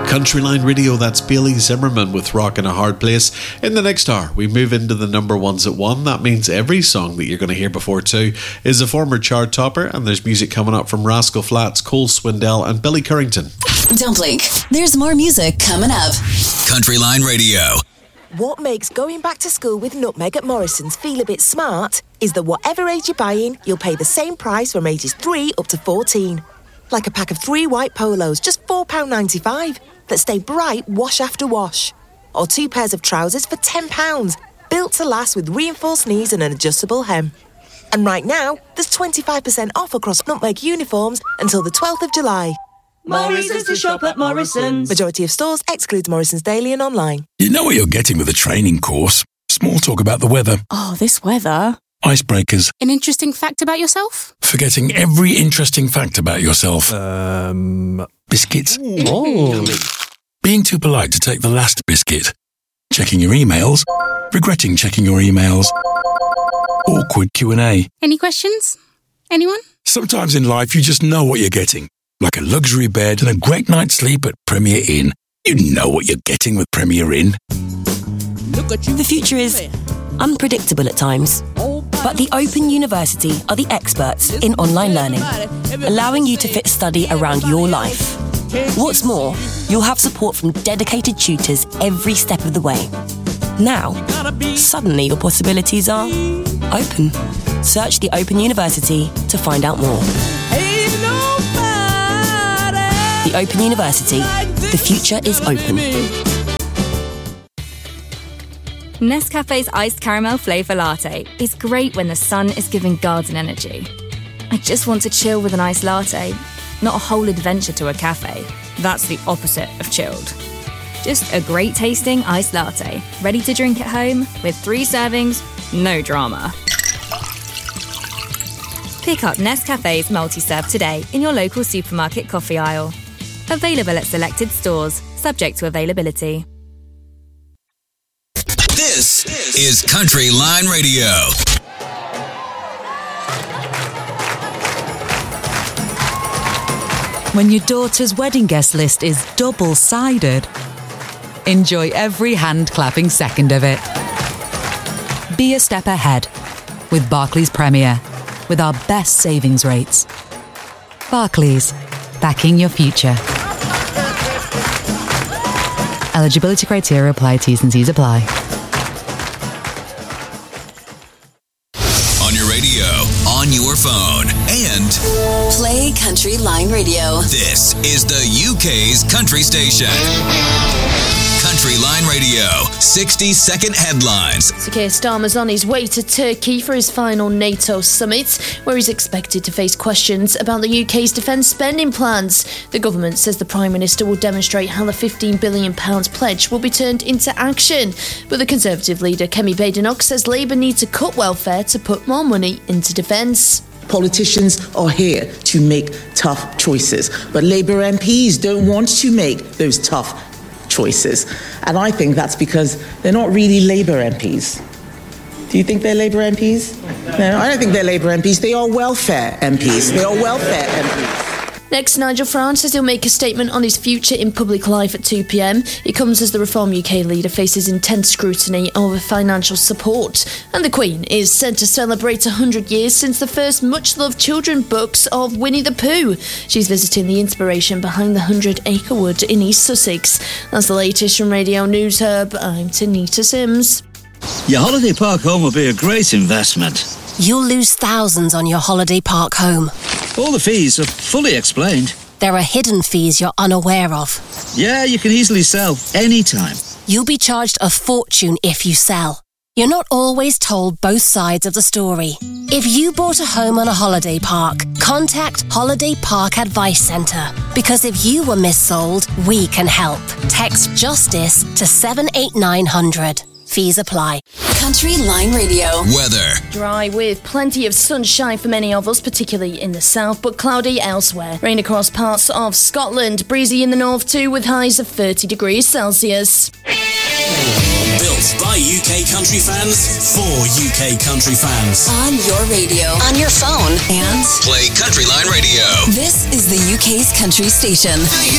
Countryline Radio, that's Bailey Zimmerman with Rock in a Hard Place. In the next hour, we move into the number ones at 1. That means every song that you're going to hear before 2 is a former chart topper, and there's music coming up from Rascal Flatts, Cole Swindell and Billy Currington. Don't blink. There's more music coming up. Countryline Radio. What makes going back to school with Nutmeg at Morrison's feel a bit smart is that whatever age you're buying, you'll pay the same price from ages 3 up to 14. Like a pack of 3 white polos, just £4.95, that stay bright wash after wash. Or 2 pairs of trousers for £10, built to last with reinforced knees and an adjustable hem. And right now, there's 25% off across Nutmeg uniforms until the 12th of July. Morrison's to shop at Morrison's. Majority of stores excludes Morrison's Daily and online. You know what you're getting with a training course. Small talk about the weather. Oh, this weather. Icebreakers. An interesting fact about yourself? Forgetting every interesting fact about yourself. Biscuits. Oh. Being too polite to take the last biscuit. Checking your emails. Regretting checking your emails. Awkward Q&A. Any questions? Anyone? Sometimes in life you just know what you're getting. Like a luxury bed and a great night's sleep at Premier Inn. You know what you're getting with Premier Inn. The future is unpredictable at times. But the Open University are the experts in online learning, allowing you to fit study around your life. What's more, you'll have support from dedicated tutors every step of the way. Now, suddenly your possibilities are open. Search the Open University to find out more. The Open University. The future is open. Nescafe's iced caramel flavour latte is great when the sun is giving garden energy. I just want to chill with an iced latte, not a whole adventure to a cafe. That's the opposite of chilled. Just a great tasting iced latte, ready to drink at home with 3 servings, no drama. Pick up Nescafe's multi-serve today in your local supermarket coffee aisle. Available at selected stores, subject to availability. This is Countryline Radio. When your daughter's wedding guest list is double-sided, enjoy every hand-clapping second of it. Be a step ahead with Barclays Premier, with our best savings rates. Barclays, backing your future. Eligibility criteria apply. T's and C's apply. On your radio, on your phone, and Play Countryline Radio. this is the UK's country station. Countryline Radio, 60-second headlines. Sir Keir Starmer's on his way to Turkey for his final NATO summit, where he's expected to face questions about the UK's defence spending plans. The government says the Prime Minister will demonstrate how the £15 billion pledge will be turned into action. But the Conservative leader, Kemi Badenoch, says Labour need to cut welfare to put more money into defence. Politicians are here to make tough choices, but Labour MPs don't want to make those tough choices. And I think that's because they're not really Labour MPs. Do you think they're Labour MPs? No, I don't think they're Labour MPs. They are welfare MPs. They are welfare MPs. Next, Nigel Farage says he'll make a statement on his future in public life at 2 p.m. It comes as the Reform UK leader faces intense scrutiny over financial support. And the Queen is set to celebrate 100 years since the first much-loved children's books of Winnie the Pooh. She's visiting the inspiration behind the 100-acre wood in East Sussex. That's the latest from Radio News Hub. I'm Tanita Sims. Your holiday park home will be a great investment. You'll lose thousands on your holiday park home. All the fees are fully explained. There are hidden fees you're unaware of. Yeah, you can easily sell anytime. You'll be charged a fortune if you sell. You're not always told both sides of the story. If you bought a home on a holiday park, contact Holiday Park Advice Centre. Because if you were missold, we can help. Text JUSTICE to 78900. Fees apply. Countryline Radio. Weather. Dry with plenty of sunshine for many of us, particularly in the south, but cloudy elsewhere. Rain across parts of Scotland. Breezy in the north too, with highs of 30 degrees Celsius. Built by UK country fans for UK country fans. On your radio, on your phone, and Play Countryline Radio. This is the UK's country station.